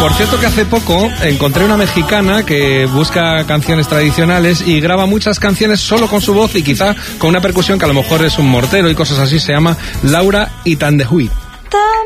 Por cierto que hace poco encontré una mexicana que busca canciones tradicionales y graba muchas canciones solo con su voz y quizá con una percusión que a lo mejor es un mortero y cosas así. Se llama Laura Itandehuit.